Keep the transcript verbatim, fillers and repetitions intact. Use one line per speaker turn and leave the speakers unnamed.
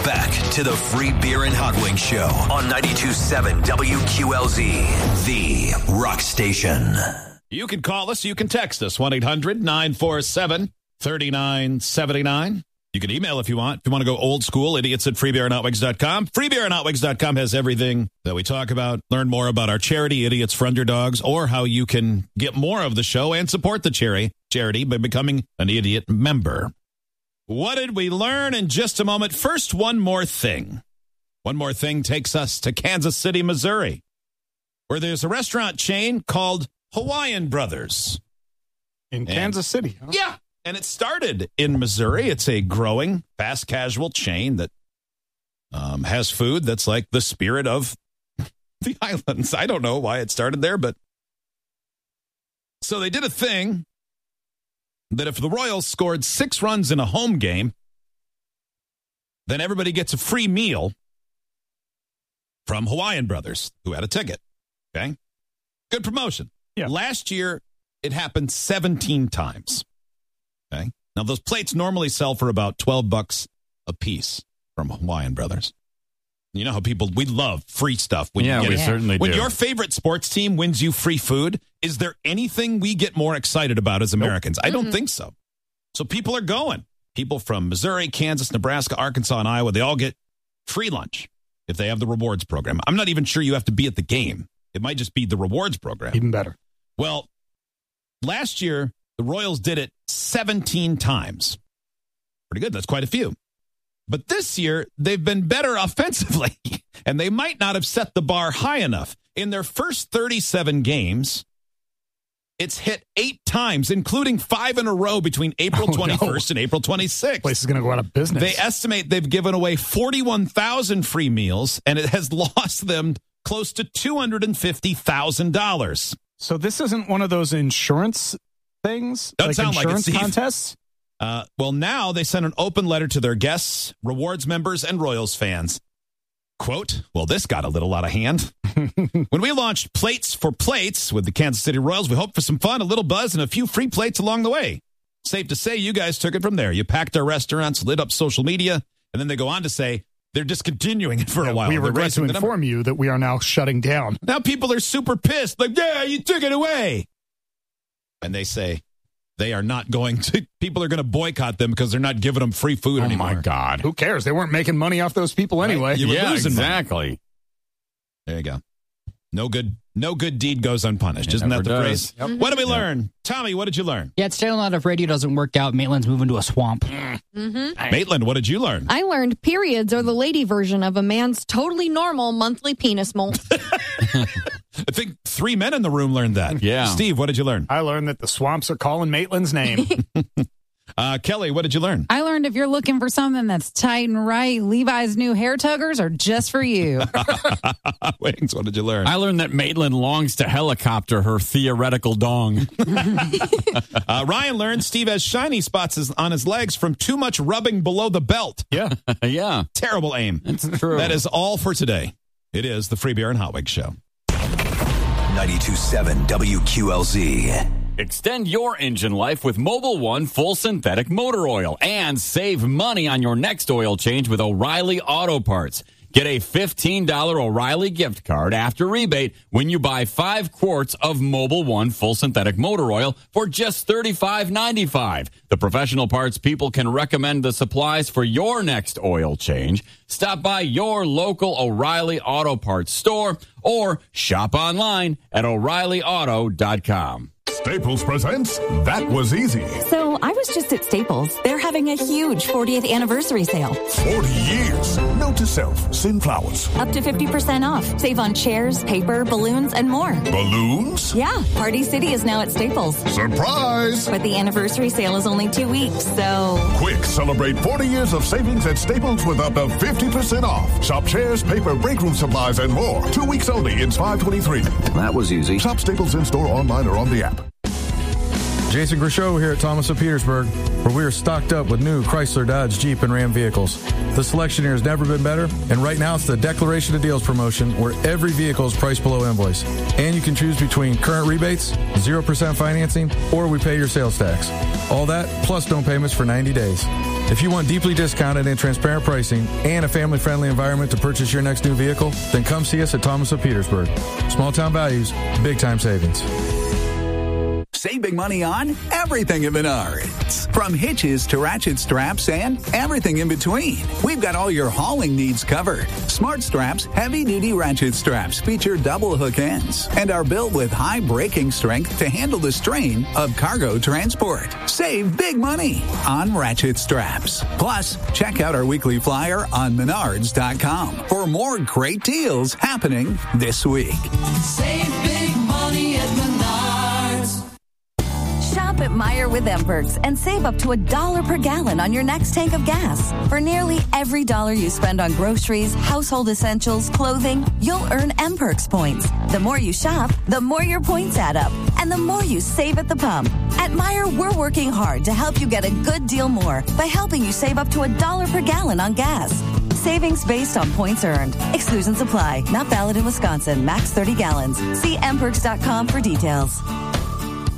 back to the Free Beer and Hot Wings Show on ninety-two point seven W Q L Z, the rock station.
You can call us. You can text us, one eight hundred nine four seven three nine seven nine. You can email if you want. If you want to go old school, idiots at free beer and hot wings dot com. free beer and hot wings dot com has everything that we talk about. Learn more about our charity, Idiots for Underdogs, or how you can get more of the show and support the charity, charity by becoming an idiot member. What did we learn in just a moment? First, one more thing. One more thing takes us to Kansas City, Missouri, where there's a restaurant chain called Hawaiian Brothers.
In
And-
Kansas City. Huh?
Yeah. And it started in Missouri. It's a growing, fast casual chain that um, has food that's like the spirit of the islands. I don't know why it started there, but so they did a thing that if the Royals scored six runs in a home game, then everybody gets a free meal from Hawaiian Brothers, who had a ticket. Okay? Good promotion.
Yeah.
Last year, it happened seventeen times. Okay. Now, those plates normally sell for about twelve bucks a piece from Hawaiian Brothers. You know how people, we love free stuff. When
Yeah,
you get
we
it.
certainly
When
do.
your favorite sports team wins you free food, is there anything we get more excited about as Americans? I don't think so. So people are going. People from Missouri, Kansas, Nebraska, Arkansas, and Iowa, they all get free lunch if they have the rewards program. I'm not even sure you have to be at the game. It might just be the rewards program.
Even better.
Well, last year, the Royals did it seventeen times. Pretty good. That's quite a few. But this year, they've been better offensively, and they might not have set the bar high enough. In their first thirty-seven games, it's hit eight times, including five in a row between April twenty-first
Oh, no.
and April twenty-sixth.
Place is going to go out of business.
They estimate they've given away forty-one thousand free meals, and it has lost them close to two hundred fifty thousand dollars.
So this isn't one of those insurance things?
Doesn't
like
sound like it,
insurance
Steve.
contests?
Uh, well, now they sent an open letter to their guests, rewards members, and Royals fans. Quote, well, this got a little out of hand. When we launched Plates for Plates with the Kansas City Royals, we hoped for some fun, a little buzz, and a few free plates along the way. Safe to say you guys took it from there. You packed our restaurants, lit up social media, and then they go on to say they're discontinuing it for a while.
We
They're
regret to
raising the number.
inform you that we are now shutting down.
Now people are super pissed. Like, yeah, you took it away. And they say they are not going to, people are going to boycott them because they're not giving them free food
Oh,
anymore.
my God.
Who cares? They weren't making money off those people anyway.
Right. You were
Yeah,
losing money.
exactly.
There you go. No good, no good deed goes unpunished.
It
Isn't that
never
the
does.
phrase? What did we learn? Tommy, what did you learn?
Yeah, it's still not if radio doesn't work out. Maitland's moving to a swamp.
Maitland, what did you learn?
I learned periods are the lady version of a man's totally normal monthly penis molt.
I think three men in the room learned that.
Yeah.
Steve, what did you learn?
I learned that the swamps are calling Maitland's name.
Uh, Kelly, what did you learn?
I learned if you're looking for something that's tight and right, Levi's new hair tuggers are just for you.
Wings, what did you learn?
I learned that Maitland longs to helicopter her theoretical dong.
Uh, Ryan learned Steve has shiny spots on his legs from too much rubbing below the belt.
Yeah.
Yeah,
Terrible aim.
it's true.
That is all for today. It is the Free Beer and Hot Wings Show.
ninety-two point seven W Q L Z.
Extend your engine life with Mobil One Full Synthetic Motor Oil and save money on your next oil change with O'Reilly Auto Parts. Get a fifteen dollars O'Reilly gift card after rebate when you buy five quarts of Mobil One Full Synthetic Motor Oil for just thirty-five ninety-five. The professional parts people can recommend the supplies for your next oil change. Stop by your local O'Reilly Auto Parts store or shop online at O'Reilly Auto dot com.
Staples presents That Was Easy.
So I was just at Staples. They're having a huge fortieth anniversary sale.
forty years. Note to self, send flowers.
Up to fifty percent off. Save on chairs, paper, balloons, and more.
Balloons?
Yeah, Party City is now at Staples.
Surprise!
But the anniversary sale is only two weeks, so...
Quick, celebrate forty years of savings at Staples with up to fifty percent off. Shop chairs, paper, break room supplies, and more. Two weeks only in five twenty-three.
That was easy.
Shop Staples in-store, online, or on the app.
Jason Grishow here at Thomas of Petersburg, where we are stocked up with new Chrysler, Dodge, Jeep, and Ram vehicles. The selection here has never been better, and right now it's the Declaration of Deals promotion where every vehicle is priced below invoice. And you can choose between current rebates, zero percent financing, or we pay your sales tax. All that plus no payments for ninety days. If you want deeply discounted and transparent pricing and a family-friendly environment to purchase your next new vehicle, then come see us at Thomas of Petersburg. Small town values, big time savings.
Save big money on everything at Menards. From hitches to ratchet straps and everything in between. We've got all your hauling needs covered. Smart Straps heavy-duty ratchet straps feature double hook ends and are built with high braking strength to handle the strain of cargo transport. Save big money on ratchet straps. Plus, check out our weekly flyer on menards dot com for more great deals happening this week.
Save big money at Menards.
Shop at Meijer with M-Perks and save up to a dollar per gallon on your next tank of gas. For nearly every dollar you spend on groceries, household essentials, clothing, you'll earn M-Perks points. The more you shop, the more your points add up, and the more you save at the pump. At Meijer, we're working hard to help you get a good deal more by helping you save up to a dollar per gallon on gas. Savings based on points earned. Exclusions apply. Not valid in Wisconsin. Max thirty gallons. See M perks dot com for details.